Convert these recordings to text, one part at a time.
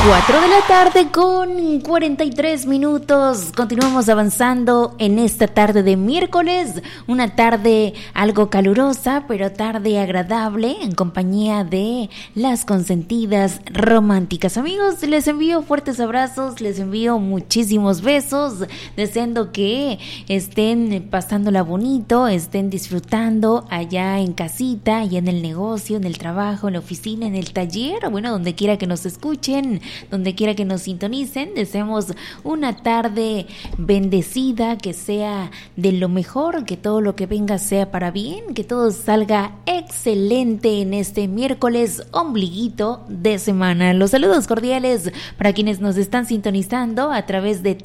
4 de la tarde con 43 minutos. Continuamos avanzando en esta tarde de miércoles. Una tarde algo calurosa, pero tarde agradable en compañía de las consentidas románticas. Amigos, les envío fuertes abrazos, les envío muchísimos besos, deseando que estén pasándola bonito, estén disfrutando allá en casita, allá en el negocio, en el trabajo, en la oficina, en el taller, bueno, donde quiera que nos escuchen, donde quiera que nos sintonicen. Deseamos una tarde bendecida, que sea de lo mejor, que todo lo que venga sea para bien, que todo salga excelente en este miércoles ombliguito de semana. Los saludos cordiales para quienes nos están sintonizando a través de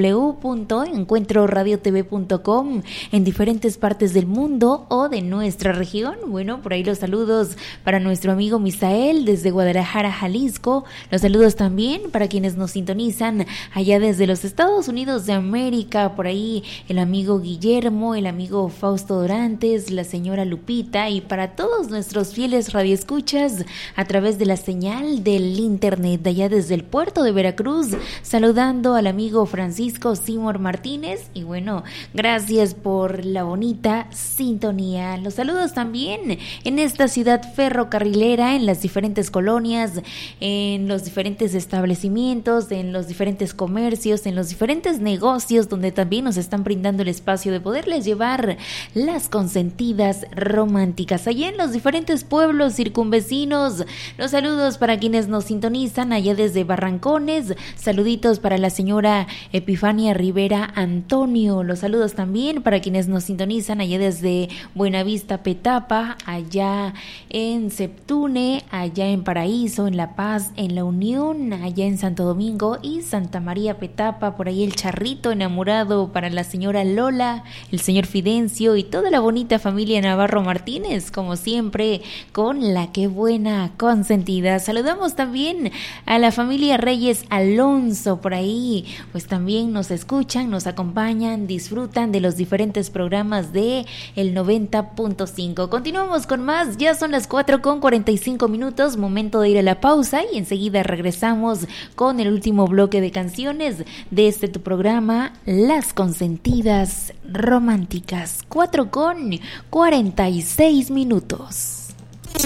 www.encuentroradiotv.com en diferentes partes del mundo o de nuestra región. Bueno, por ahí los saludos para nuestro amigo Misael desde Guadalajara, Jalisco. Los saludos también para quienes nos sintonizan allá desde los Estados Unidos de América, por ahí el amigo Guillermo, el amigo Fausto Dorantes, la señora Lupita, y para todos nuestros fieles radioescuchas a través de la señal del internet de allá desde el puerto de Veracruz, saludando al amigo Francisco Simor Martínez. Y bueno, gracias por la bonita sintonía. Los saludos también en esta ciudad ferrocarrilera, en las diferentes colonias, en los diferentes establecimientos, en los diferentes comercios, en los diferentes negocios donde también nos están brindando el espacio de poderles llevar las consentidas románticas. Allá en los diferentes pueblos circunvecinos, los saludos para quienes nos sintonizan allá desde Barrancones, saluditos para la señora Epifania Rivera Antonio, los saludos también para quienes nos sintonizan allá desde Buenavista Petapa, allá en Septune, allá en Paraíso, en La Paz, en La Unión, allá en Santo Domingo y Santa María Petapa, por ahí el charrito enamorado para la señora Lola, el señor Fidencio y toda la bonita familia Navarro Martínez, como siempre, con la que buena consentida. Saludamos también a la familia Reyes Alonso, por ahí, pues también nos escuchan, nos acompañan, disfrutan de los diferentes programas de el 90.5. Continuamos con más, ya son las 4:45 minutos, momento de ir a la pausa y enseguida regresamos con el último bloque de canciones de este tu programa, Las Consentidas Románticas. 4:46 minutos.